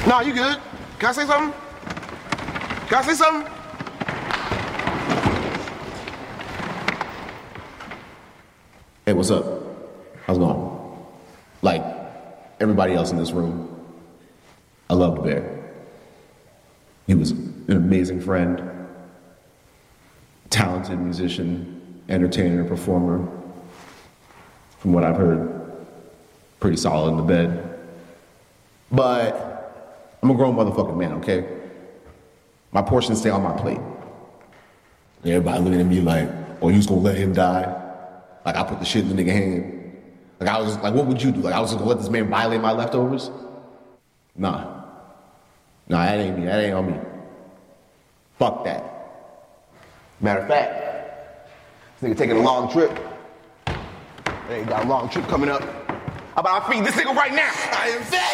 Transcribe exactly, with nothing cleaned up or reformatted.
Nah, you good. Can I say something? Can I say something? Hey, what's up? How's it going? Like everybody else in this room, I loved Bear. He was an amazing friend, talented musician, entertainer, performer. From what I've heard, pretty solid in the bed. But I'm a grown motherfucking man, okay? My portions stay on my plate. And everybody looking at me like, oh, you just gonna let him die? Like I put the shit in the nigga hand. Like I was just, like, what would you do? Like I was just gonna let this man violate my leftovers? Nah. Nah, that ain't me. That ain't on me. Fuck that. Matter of fact, this nigga taking a long trip. Hey, got a long trip coming up. How about I feed this nigga right now? I am fat!